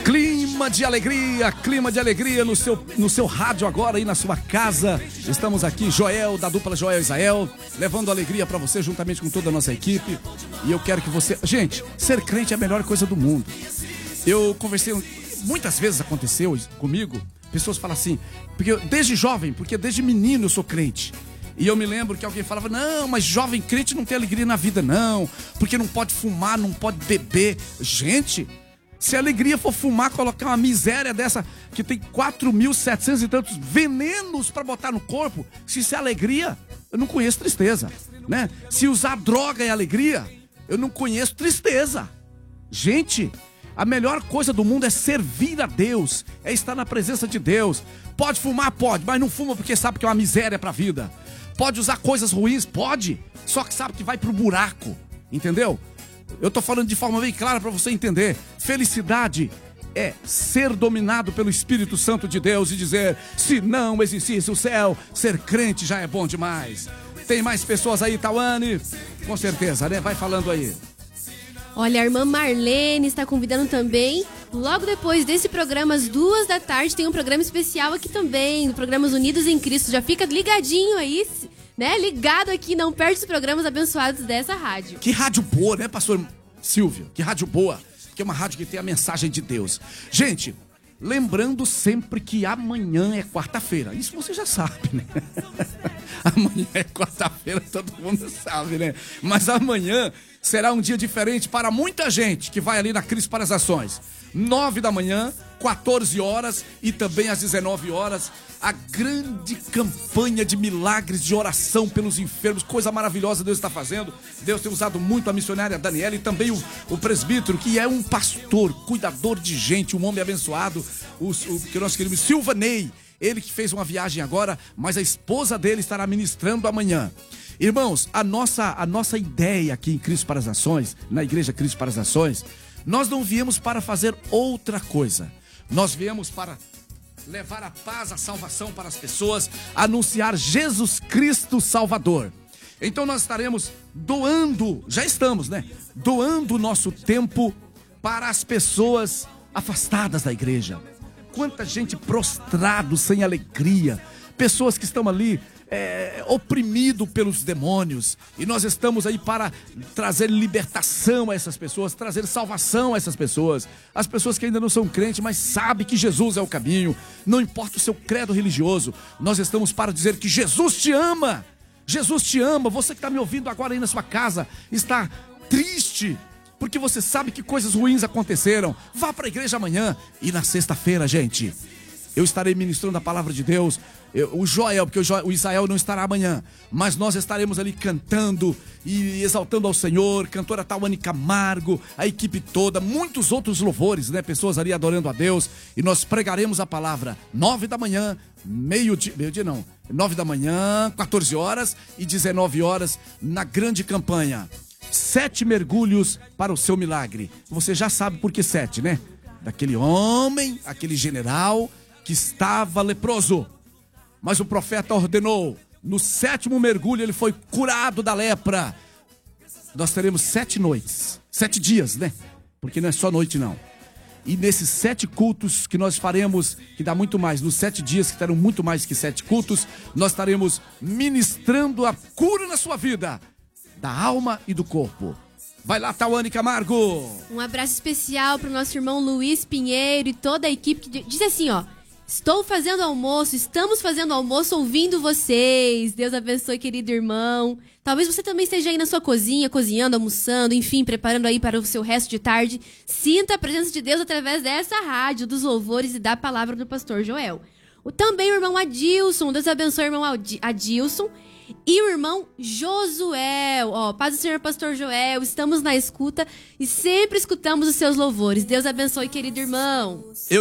Clima de alegria no seu rádio agora aí na sua casa. Estamos aqui, Joel, da dupla Joel e Isael, levando alegria pra você juntamente com toda a nossa equipe. E eu quero que você... Gente, ser crente é a melhor coisa do mundo. Eu conversei, muitas vezes aconteceu comigo, pessoas falam assim, porque desde jovem, porque desde menino eu sou crente. E eu me lembro que alguém falava, não, mas jovem crente não tem alegria na vida não, porque não pode fumar, não pode beber. Gente... Se a alegria for fumar, colocar uma miséria dessa, que tem 4.700 e tantos venenos para botar no corpo, se isso é alegria, eu não conheço tristeza, né? Se usar droga é alegria, eu não conheço tristeza. Gente, a melhor coisa do mundo é servir a Deus, é estar na presença de Deus. Pode fumar? Pode, mas não fuma porque sabe que é uma miséria para a vida. Pode usar coisas ruins? Pode, só que sabe que vai pro buraco, entendeu? Eu tô falando de forma bem clara para você entender. Felicidade é ser dominado pelo Espírito Santo de Deus e dizer, se não existisse o céu, ser crente já é bom demais. Tem mais pessoas aí, Tawane? Com certeza, né? Vai falando aí. Olha, a irmã Marlene está convidando também. Logo depois desse programa, às 14h, tem um programa especial aqui também, do Programas Unidos em Cristo. Já fica ligadinho aí, né? Ligado aqui, não perde os programas abençoados dessa rádio. Que rádio boa, né, pastor Silvio? Que rádio boa. Que é uma rádio que tem a mensagem de Deus. Gente, lembrando sempre que amanhã é quarta-feira. Isso você já sabe, né? Amanhã é quarta-feira, todo mundo sabe, né? Mas amanhã será um dia diferente para muita gente que vai ali na Cristo para as Ações. 9 da manhã, 14 horas e também às 19 horas, a grande campanha de milagres, de oração pelos enfermos, coisa maravilhosa Deus está fazendo. Deus tem usado muito a missionária Daniela e também o presbítero, que é um pastor, cuidador de gente, um homem abençoado, o que nós queremos, Silvanei, ele que fez uma viagem agora, mas a esposa dele estará ministrando amanhã. Irmãos, a nossa ideia aqui em Cristo para as Nações, na Igreja Cristo para as Nações, nós não viemos para fazer outra coisa. Nós viemos para levar a paz, a salvação para as pessoas, anunciar Jesus Cristo Salvador. Então nós estaremos doando, já estamos, né? Doando o nosso tempo para as pessoas afastadas da igreja. Quanta gente prostrado, sem alegria, pessoas que estão ali oprimido pelos demônios, e nós estamos aí para trazer libertação a essas pessoas, trazer salvação a essas pessoas, as pessoas que ainda não são crentes, mas sabem que Jesus é o caminho, não importa o seu credo religioso, nós estamos para dizer que Jesus te ama, você que está me ouvindo agora aí na sua casa, está triste, porque você sabe que coisas ruins aconteceram, vá para a igreja amanhã, e na sexta-feira, gente, eu estarei ministrando a palavra de Deus. O Joel, porque o Isael não estará amanhã, mas nós estaremos ali cantando e exaltando ao Senhor, cantora Tawane Camargo, a equipe toda, muitos outros louvores, né? Pessoas ali adorando a Deus, e nós pregaremos a palavra 9 da manhã, meio-dia não, 9 da manhã, 14 horas e 19 horas na grande campanha. 7 mergulhos para o seu milagre. Você já sabe por que 7, né? Daquele homem, aquele general que estava leproso. Mas o profeta ordenou, no 7º mergulho ele foi curado da lepra. Nós teremos 7 noites, 7 dias, né? Porque não é só noite não. E nesses 7 cultos que nós faremos, que dá muito mais, nos 7 dias que terão muito mais que 7 cultos, nós estaremos ministrando a cura na sua vida, da alma e do corpo. Vai lá, Tawane Camargo. Um abraço especial para o nosso irmão Luiz Pinheiro e toda a equipe que diz assim, ó: estamos fazendo almoço ouvindo vocês. Deus abençoe, querido irmão. Talvez você também esteja aí na sua cozinha, cozinhando, almoçando, enfim, preparando aí para o seu resto de tarde. Sinta a presença de Deus através dessa rádio, dos louvores e da palavra do pastor Joel. Também o irmão Adilson, Deus abençoe o irmão Adilson. E o irmão Josuel, paz do Senhor, pastor Joel, estamos na escuta e sempre escutamos os seus louvores. Deus abençoe, querido irmão.